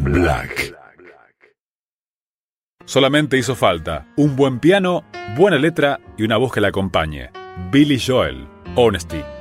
Black. Solamente hizo falta un buen piano, buena letra y una voz que la acompañe. Billy Joel, Honesty.